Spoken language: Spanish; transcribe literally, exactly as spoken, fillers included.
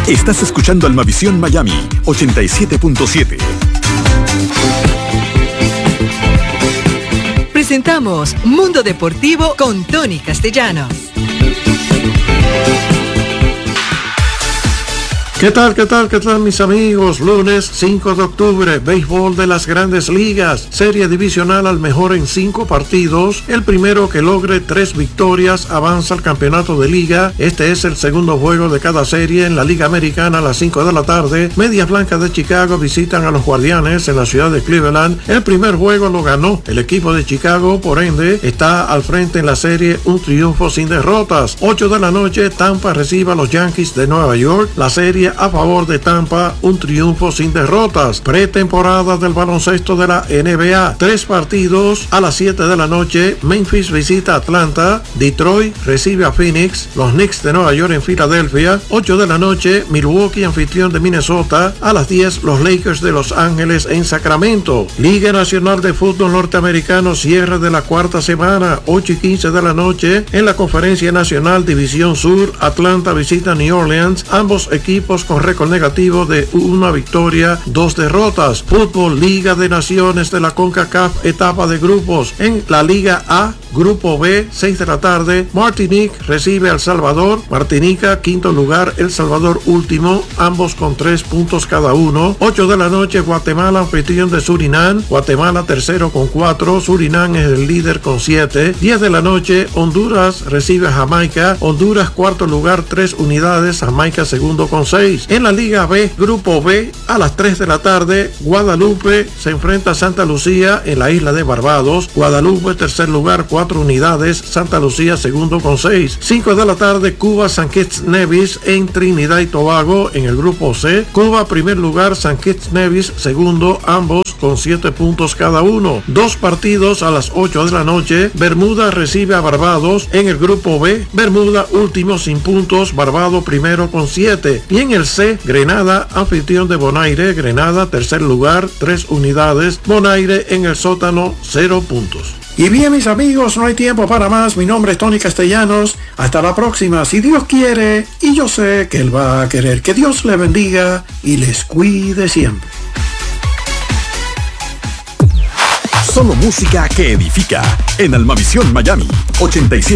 Estás escuchando Almavisión Miami ochenta y siete punto siete. Presentamos Mundo Deportivo con Tony Castellanos. ¿Qué tal, qué tal, qué tal, mis amigos? Lunes cinco de octubre, béisbol de las Grandes Ligas, serie divisional al mejor en cinco partidos. El primero que logre tres victorias avanza al campeonato de liga. Este es el segundo juego de cada serie en la Liga Americana a las cinco de la tarde. Medias Blancas de Chicago visitan a los Guardianes en la ciudad de Cleveland. El primer juego lo ganó el equipo de Chicago, por ende está al frente en la serie, un triunfo sin derrotas. ocho de la noche, Tampa recibe a los Yankees de Nueva York. La serie a favor de Tampa, un triunfo sin derrotas. Pretemporada del baloncesto de la N B A. Tres partidos a las siete de la noche. Memphis visita a Atlanta. Detroit recibe a Phoenix. Los Knicks de Nueva York en Filadelfia. ocho de la noche, Milwaukee anfitrión de Minnesota. A las diez, los Lakers de Los Ángeles en Sacramento. Liga Nacional de Fútbol Norteamericano, cierre de la cuarta semana. ocho y quince de la noche. En la Conferencia Nacional División Sur, Atlanta visita New Orleans. Ambos equipos con récord negativo de una victoria, dos derrotas. Fútbol Liga de Naciones de la CONCACAF, etapa de grupos. En la Liga A, Grupo B, seis de la tarde, Martinique recibe a El Salvador. Martinica, quinto lugar, El Salvador último, ambos con tres puntos cada uno. ocho de la noche, Guatemala anfitrión de Surinam. Guatemala tercero con cuatro, Surinam es el líder con siete. diez de la noche, Honduras recibe a Jamaica. Honduras cuarto lugar, tres unidades, Jamaica segundo con seis. En la Liga B, Grupo B, a las tres de la tarde, Guadalupe se enfrenta a Santa Lucía en la isla de Barbados. Guadalupe tercer lugar, cuatro unidades, Santa Lucía segundo con seis. cinco de la tarde, Cuba, San Kitts Nevis en Trinidad y Tobago en el Grupo C. Cuba primer lugar, San Kitts Nevis segundo, ambos con siete puntos cada uno. Dos partidos a las ocho de la noche, Bermuda recibe a Barbados en el Grupo B. Bermuda último sin puntos, Barbados primero con siete. Y en el C, Grenada anfitrión de Bonaire. Grenada tercer lugar, tres unidades. Bonaire en el sótano, cero puntos. Y bien, mis amigos, no hay tiempo para más. Mi nombre es Tony Castellanos. Hasta la próxima, si Dios quiere, y yo sé que Él va a querer. Que Dios le bendiga y les cuide siempre. Solo música que edifica en Almavisión Miami ochenta y siete.